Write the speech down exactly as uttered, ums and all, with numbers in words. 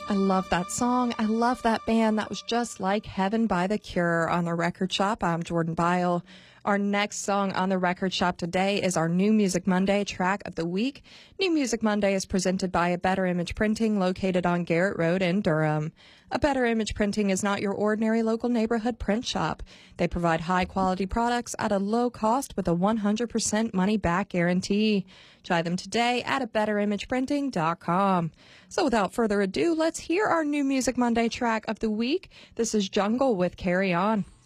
I love that song. I love that band. That was just like Heaven by The Cure on the Record Shop. I'm Jordan Byle. Our next song on the Record Shop today is our New Music Monday track of the week. New Music Monday is presented by A Better Image Printing, located on Garrett Road in Durham. A Better Image Printing is not your ordinary local neighborhood print shop. They provide high-quality products at a low cost with a one hundred percent money-back guarantee. Try them today at a better image printing dot com. So without further ado, let's hear our New Music Monday track of the week. This is Jungle with Carry On.